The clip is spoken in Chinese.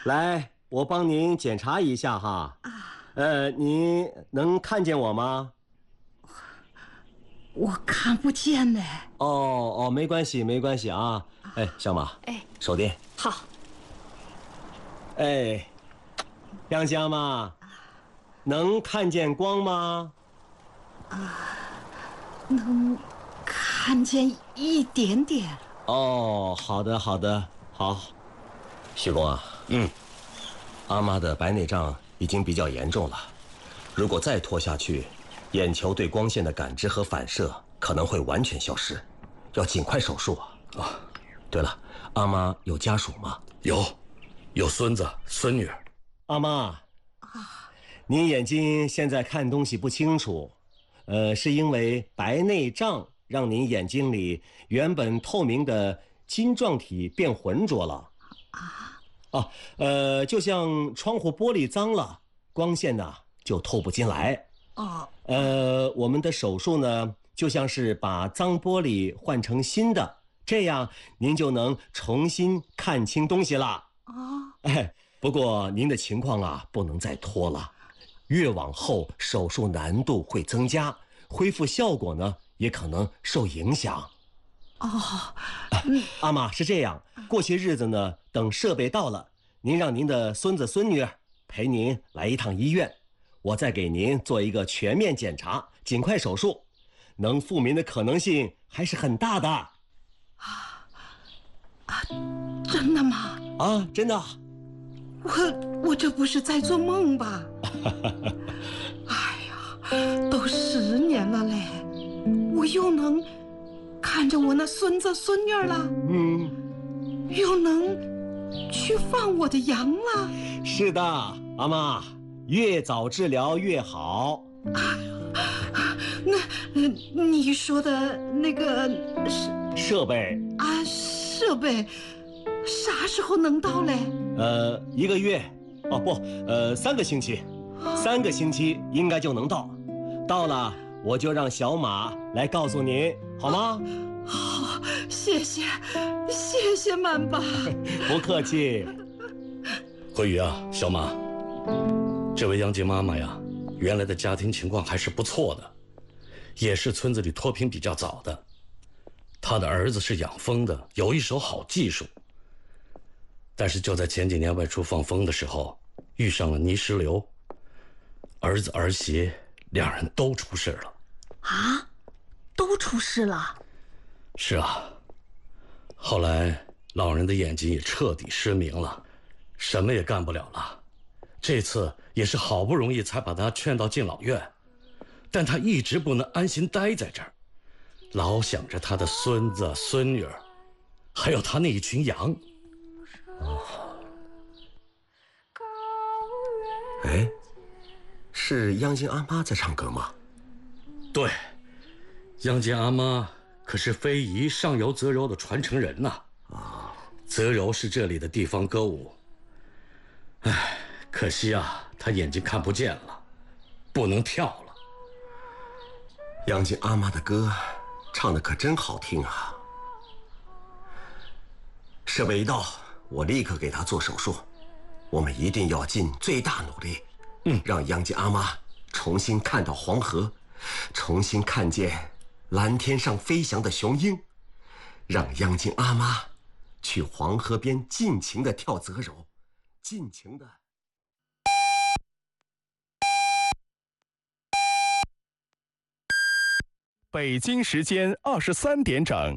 来，我帮您检查一下哈。您能看见我吗？ 我看不见呢。 哦，没关系，没关系啊。哎，小马， 哎， 手电。 好。 哎，杨家妈，能看见光吗？ 能看见一点点。 哦，好的，好的，好。徐工啊，阿妈的白内障已经比较严重了，如果再拖下去，眼球对光线的感知和反射可能会完全消失，要尽快手术啊！对了，阿妈有家属吗？ 有孙子孙女。 阿妈，您眼睛现在看东西不清楚，是因为白内障让您眼睛里原本透明的晶状体变浑浊了。就像窗户玻璃脏了，光线呢就透不进来。我们的手术呢，就像是把脏玻璃换成新的，这样您就能重新看清东西了。不过您的情况啊，不能再拖了，越往后手术难度会增加，恢复效果呢也可能受影响。阿妈是这样，过些日子呢，等设备到了，您让您的孙子孙女陪您来一趟医院，我再给您做一个全面检查，尽快手术，能复明的可能性还是很大的。 真的吗？ 真的。 我这不是在做梦吧？哎呀，都10年了嘞，我又能看着我那孙子孙女了，又能去放我的羊了。 是的，阿妈，越早治疗越好。 你说的那个设备， 设备啥时候能到嘞 ？1个月，3个星期，3个星期应该就能到。到了，我就让小马来告诉您，好吗？ 好，谢谢满爸。 不客气。 慧宇啊，小马，这位杨杰妈妈呀，原来的家庭情况还是不错的，也是村子里脱贫比较早的。她的儿子是养蜂的，有一手好技术。但是就在前几年外出放蜂的时候，遇上了泥石流，儿子儿媳2人都出事了。 都出事了？ 是啊，后来老人的眼睛也彻底失明了，什么也干不了了。这次也是好不容易才把他劝到敬老院，但他一直不能安心待在这儿，老想着他的孙子孙女儿，还有他那一群羊。 哎，是央金阿妈在唱歌吗？ 对，央金阿妈可是非遗上游泽柔的传承人呐。泽柔是这里的地方歌舞。可惜啊，她眼睛看不见了，不能跳了。 央金阿妈的歌唱得可真好听啊！设备一到，我立刻给她做手术。我们一定要尽最大努力，让央金阿妈重新看到黄河，重新看见蓝天上飞翔的雄鹰，让央金阿妈去黄河边尽情地跳泽柔，尽情地。 北京时间23点整。